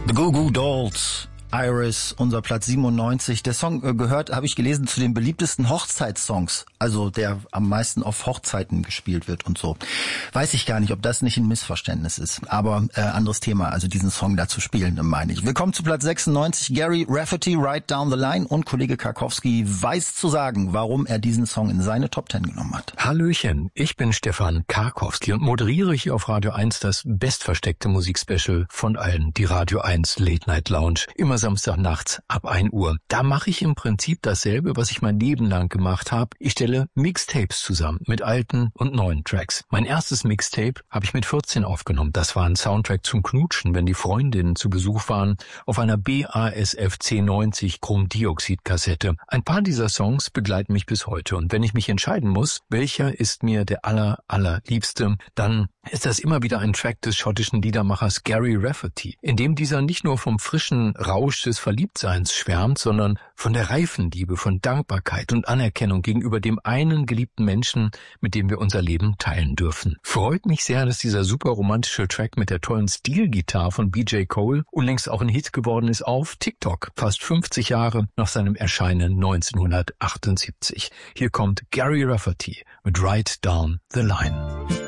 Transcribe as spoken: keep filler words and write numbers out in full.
The Goo Goo Dolls, Iris, unser Platz siebenundneunzig. Der Song äh, gehört, habe ich gelesen, zu den beliebtesten Hochzeitssongs. Also der am meisten auf Hochzeiten gespielt wird und so. Weiß ich gar nicht, ob das nicht ein Missverständnis ist. Aber äh, anderes Thema, also diesen Song da zu spielen, meine ich. Willkommen zu Platz sechsundneunzig. Gary Rafferty, Right Down the Line. Und Kollege Karkowski weiß zu sagen, warum er diesen Song in seine Top Ten genommen hat. Hallöchen, ich bin Stefan Karkowski und moderiere hier auf Radio eins das bestversteckte Musikspecial von allen, die Radio eins Late Night Lounge. Immer Samstagnachts ab ein Uhr. Da mache ich im Prinzip dasselbe, was ich mein Leben lang gemacht habe. Ich stelle Mixtapes zusammen mit alten und neuen Tracks. Mein erstes Mixtape habe ich mit vierzehn aufgenommen. Das war ein Soundtrack zum Knutschen, wenn die Freundinnen zu Besuch waren, auf einer B A S F C neunzig Chromdioxid-Kassette. Ein paar dieser Songs begleiten mich bis heute. Und wenn ich mich entscheiden muss, welcher ist mir der aller, allerliebste, dann ist das immer wieder ein Track des schottischen Liedermachers Gary Rafferty, in dem dieser nicht nur vom frischen Rausch des Verliebtseins schwärmt, sondern von der reifen Liebe, von Dankbarkeit und Anerkennung gegenüber dem einen geliebten Menschen, mit dem wir unser Leben teilen dürfen. Freut mich sehr, dass dieser super romantische Track mit der tollen Stilgitarre von B J Cole unlängst auch ein Hit geworden ist auf TikTok, fast fünfzig Jahre nach seinem Erscheinen neunzehnhundertachtundsiebzig. Hier kommt Gary Rafferty mit Right Down the Line.